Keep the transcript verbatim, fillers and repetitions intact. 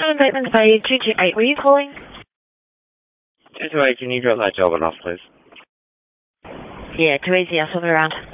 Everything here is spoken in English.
Seven Bateman's Bay, two two eight. Were you calling? two two eight, can you drop that job off, please? Yeah, too easy. I'll swap it around.